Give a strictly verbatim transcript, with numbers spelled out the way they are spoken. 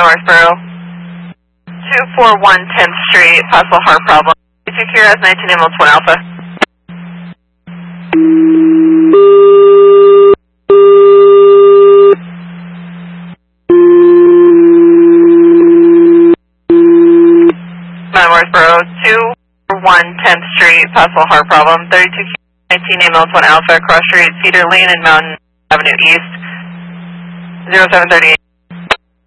Northborough, two four one tenth Street, possible heart problem. two Kira has nineteen ambulance one Alpha. nine Northborough, two four one tenth Street, possible heart problem. thirty-two Kira, nineteen ambulance one Alpha, cross street, Cedar Lane and Mountain Avenue East, zero seven thirty-eight.